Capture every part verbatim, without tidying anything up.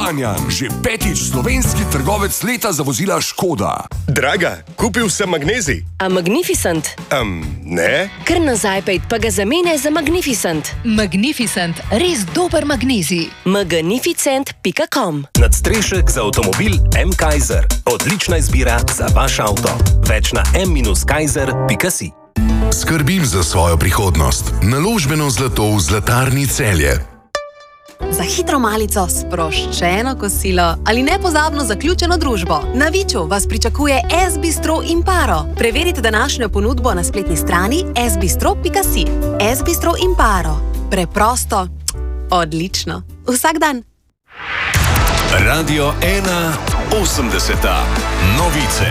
Kranjan, že petič slovenski trgovec leta za vozila Škoda. Draga, kupil sem magnezij. A Magnificent? Um, ne. Kar nazaj pejt pa ga zamene za Magnificent. Magnificent, res dober magnezij. magnificent pika com. Nadstrešek za avtomobil M. Kaiser. Odlična izbira za vaš avto. Več na m kaiser pika si. Skrbim za svojo prihodnost. Naložbeno zlato v Zlatarni Celje. Za hitro malico, sproščeno kosilo ali nepozabno zaključeno družbo. Na Viču vas pričakuje S Bistro Imparo. Preverite današnjo ponudbo na spletni strani s bistro pika si. S Bistro Imparo. Preprosto, odlično. Vsak dan. Radio ena osemdeseta. Novice.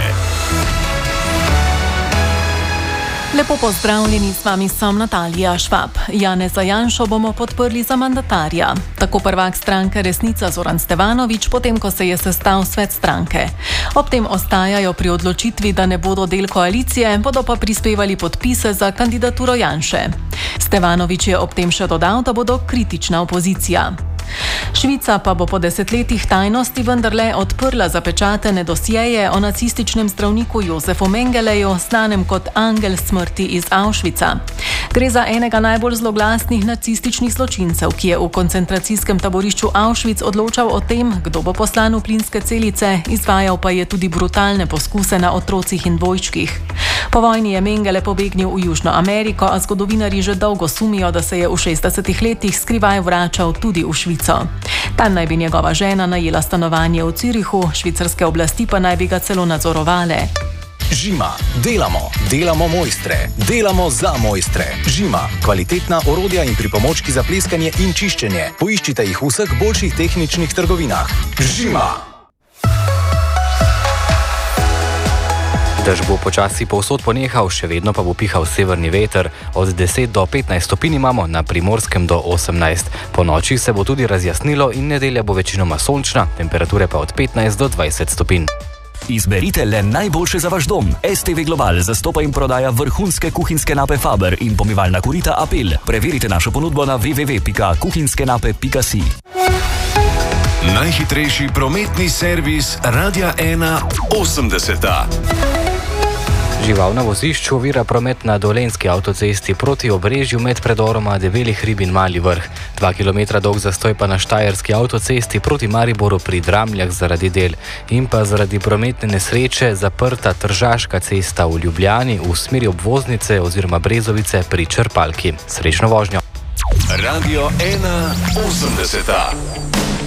Lepo pozdravljeni, s vami sem Natalija Švab. Janeza Janšo bomo podprli za mandatarja. Tako prvak stranke Resnica Zoran Stevanović, potem ko se je sestal svet stranke. Ob tem ostajajo pri odločitvi, da ne bodo del koalicije, bodo pa prispevali podpise za kandidaturo Janše. Stevanović je ob tem še dodal, da bodo kritična opozicija. Švica pa bo po desetletjih tajnosti vendarle odprla zapečatene dosjeje o nacističnem zdravniku Josefu Mengeleju, znanem kot angel smrti iz Auschwitza. Gre za enega najbolj zloglasnih nacističnih zločincev, ki je v koncentracijskem taborišču Auschwitz odločal o tem, kdo bo poslan v plinske celice, izvajal pa je tudi brutalne poskuse na otrocih in dvojčkih. Po vojni je Mengele pobegnil v Južno Ameriko, a zgodovinarji že dolgo sumijo, da se je v šestdesetih letih skrivaj vračal tudi v Švico. Tam naj bi njegova žena najela stanovanje v Zürichu, švicarske oblasti pa naj bi ga celo nadzorovale. Žima. Delamo. Delamo mojstre. Delamo za mojstre. Žima. Kvalitetna orodja in pripomočki za pleskanje in čiščenje. Poiščite jih v vseh boljših tehničnih trgovinah. Žima. Dež bo počasi povsod ponehal, še vedno pa bo pihal severni veter. Od deset do petnajst stopinj imamo, na Primorskem do osemnajst. Po noči se bo tudi razjasnilo in nedelja bo večinoma sončna, temperature pa od petnajst do dvajset stopinj. Izberite le najboljše za vaš dom. S T V Global zastopa in prodaja vrhunske kuhinjske nape Faber in pomivalna korita Apel. Preverite našo ponudbo na w w w pika kuhinjskenape pika si. Najhitrejši prometni servis Radia ena osemdeseta. Žival na vozišču ovira promet na Dolenjski avtocesti proti Obrežju med predoroma Debeli hrib in Mali vrh. Dva kilometra dolg zastoj pa na Štajerski avtocesti proti Mariboru pri Dramljah zaradi del. In pa zaradi prometne nesreče zaprta Tržaška cesta v Ljubljani v smeri obvoznice oziroma Brezovice pri Črpalki. Srečno vožnjo. Radio ena osemdeseta.